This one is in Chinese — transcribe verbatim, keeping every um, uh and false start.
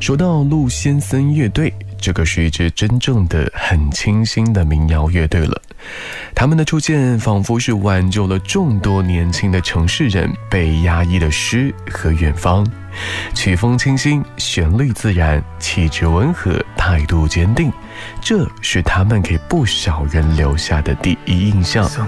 说到陆先森乐队，这个是一支真正的很清新的民谣乐队了。他们的出现仿佛是挽救了众多年轻的城市人被压抑的诗和远方。曲风清新，旋律自然，气质温和，态度坚定，这是他们给不少人留下的第一印象。